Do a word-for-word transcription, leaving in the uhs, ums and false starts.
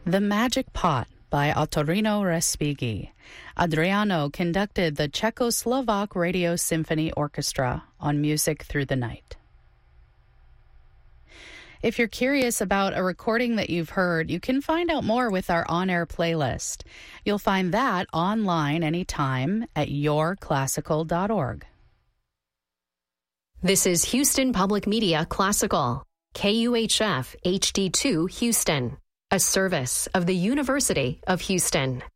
The Magic Pot by Ottorino Respighi. Adriano conducted the Czechoslovak Radio Symphony Orchestra on Music Through the Night. If you're curious about a recording that you've heard, you can find out more with our on-air playlist. You'll find that online anytime at your classical dot org. This is Houston Public Media Classical, K U H F H D two Houston, a service of the University of Houston.